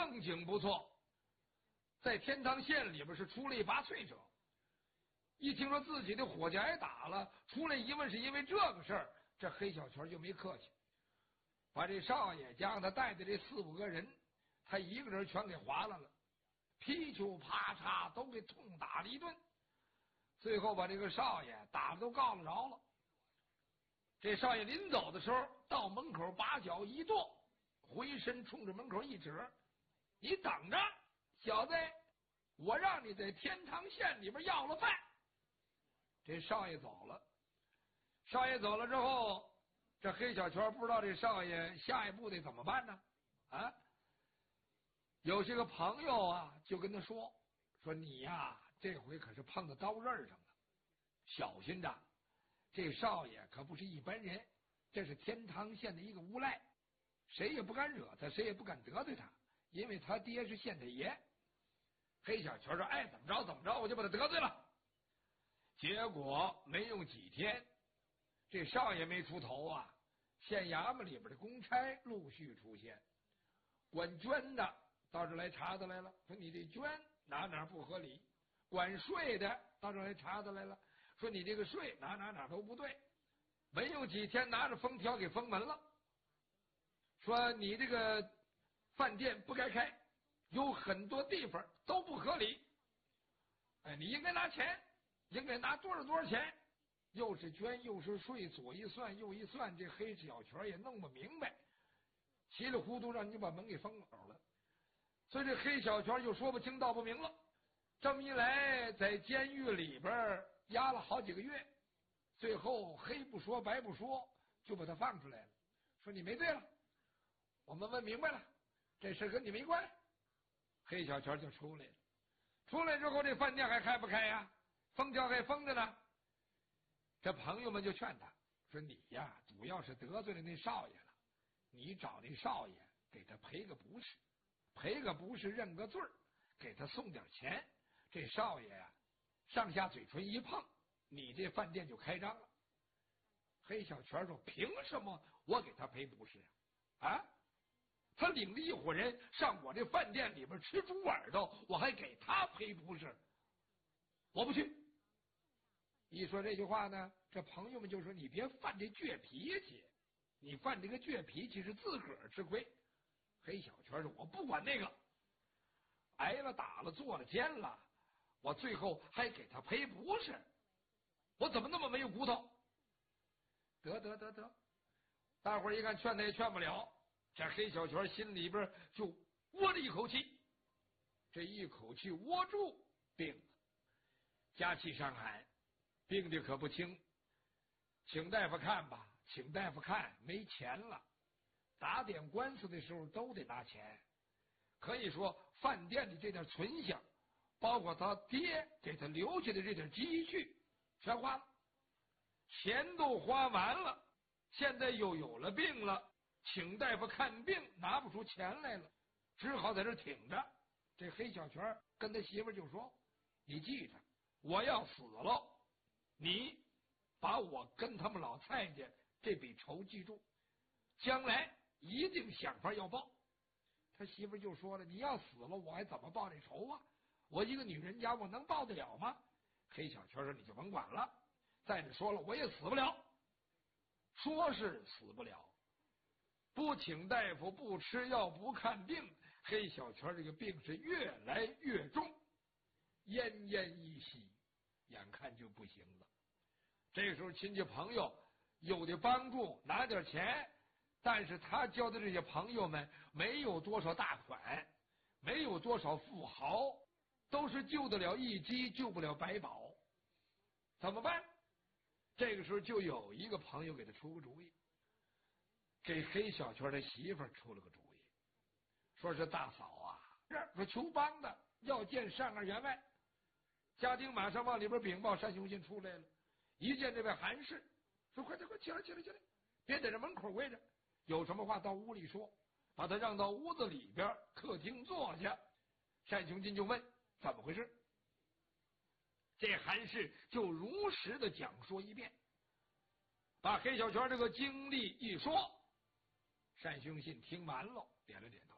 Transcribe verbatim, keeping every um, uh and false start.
正经不错，在天堂县里边是出类拔萃者。一听说自己的伙计挨打了，出来一问是因为这个事儿，这黑小泉就没客气，把这少爷加上他带的这四五个人，他一个人全给划拉了，噼球啪嚓都给痛打了一顿，最后把这个少爷打的都告了着了。这少爷临走的时候，到门口把脚一跺，回身冲着门口一指：“你等着，小子，我让你在天堂县里边要了饭。”这少爷走了，少爷走了之后，这黑小泉不知道这少爷下一步得怎么办呢？啊，有些个朋友啊，就跟他说：“说你呀，这回可是碰到刀刃上了，小心着。这少爷可不是一般人，这是天堂县的一个无赖，谁也不敢惹他，谁也不敢得罪他，因为他爹是县太爷。”黑小泉说：“哎，怎么着怎么着，我就把他得罪了。”结果没用几天，这少爷没出头啊，县衙门里边的公差陆续出现，管捐的到这来查他来了，说你这捐哪哪不合理；管税的到这来查他来了，说你这个税哪哪哪都不对。没有几天，拿着封条给封门了，说你这个饭店不该开，有很多地方都不合理。哎，你应该拿钱，应该拿多少多少钱，又是捐又是税，左一算右一算，这黑小泉也弄不明白，稀里糊涂让你把门给封口了。所以这黑小泉就说不清道不明了。这么一来，在监狱里边压了好几个月，最后黑不说白不说，就把他放出来了，说你没罪了，我们问明白了，这事跟你没关。黑小泉就出来了，出来之后这饭店还开不开呀？封条还封着呢。这朋友们就劝他说：“你呀，主要是得罪了那少爷了，你找那少爷给他赔个不是，赔个不是认个罪儿，给他送点钱，这少爷呀上下嘴唇一碰，你这饭店就开张了。”黑小泉说：“凭什么我给他赔不是啊？啊，他领着一伙人上我这饭店里边吃猪耳朵，我还给他赔不是？我不去。”一说这句话呢，这朋友们就说：“你别犯这倔脾气，你犯这个倔脾气是自个儿吃亏。”黑小泉说：“我不管那个，挨了打了坐了监了，我最后还给他赔不是，我怎么那么没有骨头？”得得得得，大伙儿一看劝他也劝不了，这黑小泉心里边就窝了一口气，这一口气窝住，病了，加气上喊，病的可不轻，请大夫看吧，请大夫看，没钱了，打点官司的时候都得拿钱，可以说饭店里这点存项，包括他爹给他留下的这点积蓄，全花了，钱都花完了，现在又有了病了，请大夫看病拿不出钱来了，只好在这挺着。这黑小泉跟他媳妇就说：“你记着，我要死了，你把我跟他们老蔡家这笔仇记住，将来一定想法要报。”他媳妇就说了：“你要死了，我还怎么报这仇啊？我一个女人家，我能报得了吗？”黑小泉说：“你就甭管了，再者说了，我也死不了。”说是死不了，不请大夫，不吃药，不看病，黑小泉这个病是越来越重，奄奄一息，眼看就不行了。这时候亲戚朋友有的帮助，拿点钱，但是他交的这些朋友们没有多少大款，没有多少富豪，都是救得了一鸡，救不了百宝，怎么办？这个时候就有一个朋友给他出个主意，给黑小泉的媳妇出了个主意，说是大嫂啊，说求帮的要见上二员外。家丁马上往里边禀报，单雄信出来了，一见这位韩氏，说：“快点，快起来，起来，起来，别在这门口围着，有什么话到屋里说。”把他让到屋子里边客厅坐下。单雄信就问怎么回事，这韩氏就如实的讲说一遍，把黑小泉这个经历一说。单雄信听完了，点了点头。